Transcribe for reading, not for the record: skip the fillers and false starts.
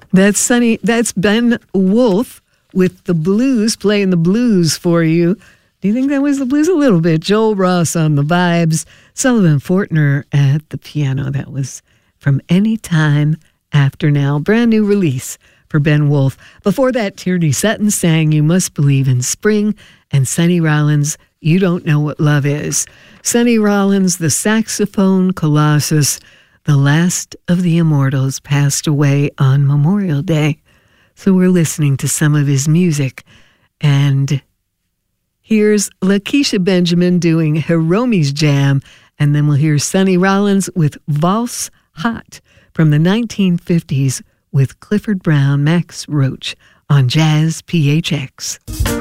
That's Sonny. That's Ben Wolf with the blues, playing the blues for you. Do you think that was the blues? A little bit. Joel Ross on the vibes. Sullivan Fortner at the piano. That was from Any Time After Now. Brand new release for Ben Wolf. Before that, Tierney Sutton sang You Must Believe in Spring, and Sonny Rollins, You Don't Know What Love Is. Sonny Rollins, the saxophone colossus, the last of the immortals, passed away on Memorial Day. So we're listening to some of his music. And here's Lakeisha Benjamin doing Hiromi's Jam. And then we'll hear Sonny Rollins with Valse Hot from the 1950s with Clifford Brown, Max Roach on Jazz PHX.